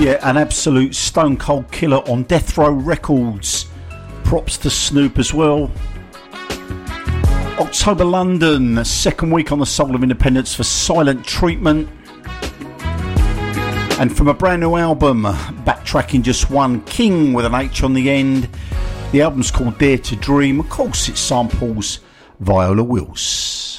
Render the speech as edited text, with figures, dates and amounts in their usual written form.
Yeah, an absolute stone cold killer on Death Row Records. Props to Snoop as well. October London, second week on the Soul of Independence for Silent Treatment. And from a brand new album, backtracking just one, King with an H on the end. The album's called Dare to Dream. Of course, it samples Viola Wills.